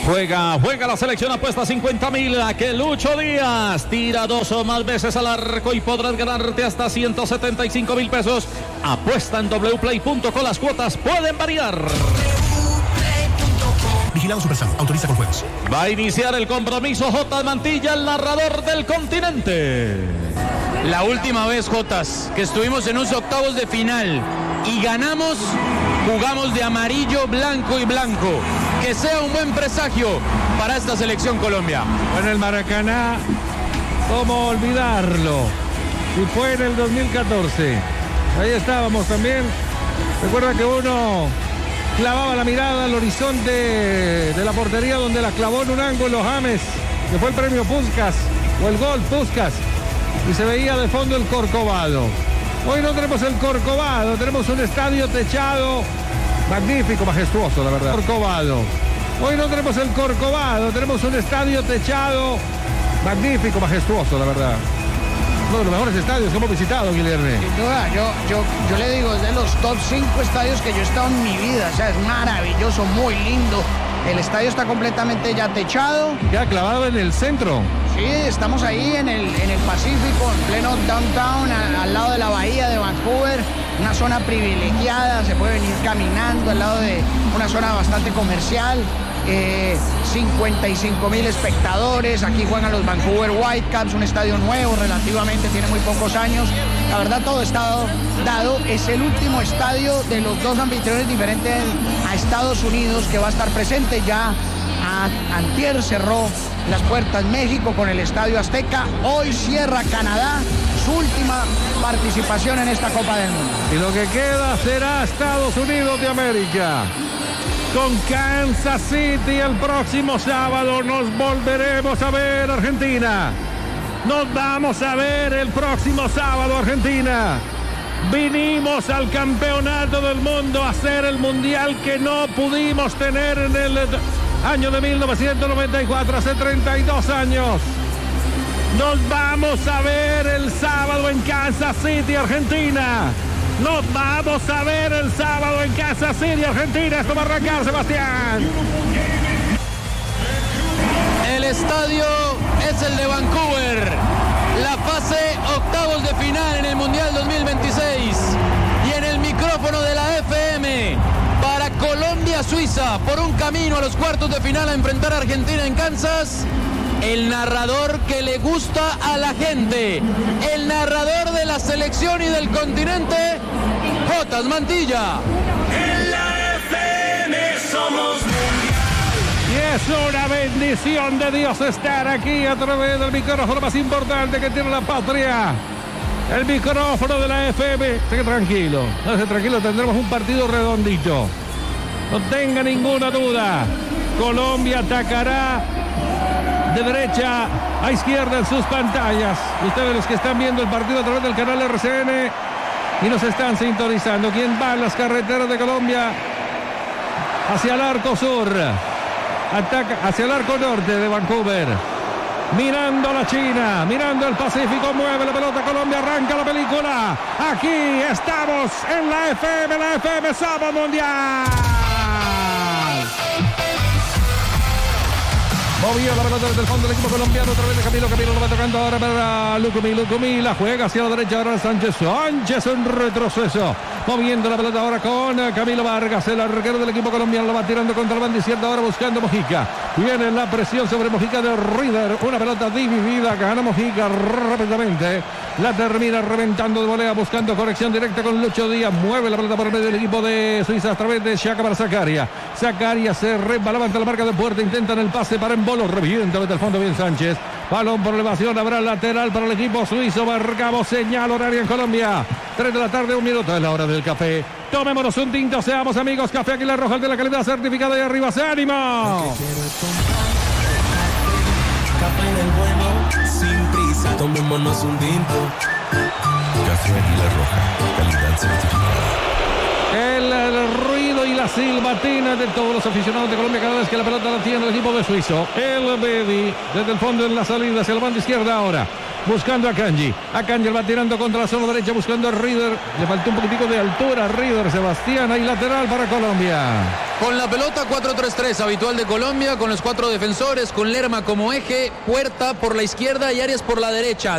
Juega la selección, apuesta 50,000 a que Lucho Díaz tira 2 o más veces al arco y podrás ganarte hasta 175,000 pesos. Apuesta en wplay.co, las cuotas pueden variar. Vigilado Supersam, autoriza con juegos. Va a iniciar el compromiso J. Mantilla, el narrador del continente. La última vez, Jotas, que estuvimos en unos octavos de final y ganamos, jugamos de amarillo, blanco y blanco. Que sea un buen presagio para esta selección Colombia. En el Maracaná, ¿cómo olvidarlo? Y fue en el 2014. Ahí estábamos también. Recuerda que uno clavaba la mirada al horizonte de la portería donde la clavó en un ángulo James, que fue el premio Puskás, o el gol Puskás, y se veía de fondo el Corcovado. Hoy no tenemos el Corcovado, tenemos un estadio techado, magnífico, majestuoso, la verdad. Corcovado. Hoy no tenemos el Corcovado, tenemos un estadio techado, magnífico, majestuoso, la verdad. Uno de los mejores estadios que hemos visitado, Guilherme. Sin duda, yo le digo, es de los top 5 estadios que yo he estado en mi vida. O sea, es maravilloso, muy lindo. El estadio está completamente ya techado. Queda clavado en el centro. Sí, estamos ahí en el Pacífico, en pleno downtown, al lado de la bahía de Vancouver. Una zona privilegiada, se puede venir caminando al lado de una zona bastante comercial. 55,000 espectadores. Aquí juegan los Vancouver Whitecaps, un estadio nuevo relativamente, tiene muy pocos años. La verdad, todo está dado. Es el último estadio de los dos anfitriones diferentes a Estados Unidos que va a estar presente. Ya antier cerró las puertas México con el Estadio Azteca. Hoy cierra Canadá su última participación en esta Copa del Mundo. Y lo que queda será Estados Unidos de América. Con Kansas City el próximo sábado nos volveremos a ver, Argentina. Nos vamos a ver el próximo sábado, Argentina. Vinimos al campeonato del mundo a hacer el mundial que no pudimos tener en el año de 1994, hace 32 años. Nos vamos a ver el sábado en Kansas City, Argentina. Nos vamos a ver el sábado en Kansas City, Argentina. Esto va a arrancar, Sebastián. El estadio es el de Vancouver. La fase octavos de final en el Mundial 2026. Y en el micrófono de la FM para Colombia-Suiza, por un camino a los cuartos de final a enfrentar a Argentina en Kansas. El narrador que le gusta a la gente, el narrador de la selección y del continente, J. Mantilla. En la FM somos mundial. Y es una bendición de Dios estar aquí a través del micrófono más importante que tiene la patria. El micrófono de la FM. Esté tranquilo, tendremos un partido redondito. No tenga ninguna duda. Colombia atacará de derecha a izquierda en sus pantallas. Ustedes los que están viendo el partido a través del canal RCN y nos están sintonizando. ¿Quién va en las carreteras de Colombia? Hacia el arco sur. Ataca hacia el arco norte de Vancouver. Mirando la China, mirando el Pacífico, mueve la pelota Colombia, arranca la película. Aquí estamos en la FM Sábado Mundial. Movió la pelota desde el fondo del equipo colombiano, otra vez de Camilo lo va tocando ahora para Lucumí, la juega hacia la derecha ahora Sánchez en retroceso, moviendo la pelota ahora con Camilo Vargas, el arquero del equipo colombiano, lo va tirando contra el banda izquierda ahora buscando Mojica, viene la presión sobre Mojica de River, una pelota dividida, gana Mojica rápidamente, la termina reventando de volea, buscando corrección directa con Lucho Díaz, mueve la pelota por el medio del equipo de Suiza a través de Xhaka para Zakaria se resbalaba ante la marca de puerta, intentan el pase para Embolo, revienta desde el fondo bien Sánchez, balón por elevación, habrá lateral para el equipo suizo, marcamos señal horaria en Colombia, 3 de la tarde, 1 minuto, es la hora del café, tomémonos un tinto, seamos amigos, Café Águila Roja, el de la calidad certificada y arriba, ¡se ánimo! Café del bueno, sin prisa, tomémonos un tinto. Café Águila Roja, calidad certificada. El ruido y la silbatina de todos los aficionados de Colombia cada vez que la pelota la tiene el equipo de suizo. El Bedi desde el fondo en la salida hacia la banda izquierda ahora. Buscando a Kanji. Va tirando contra la zona derecha buscando a Rieder. Le faltó un poquitico de altura a Rieder. Sebastián, ahí lateral para Colombia. Con la pelota 4-3-3, habitual de Colombia, con los 4 defensores, con Lerma como eje, Puerta por la izquierda y Arias por la derecha.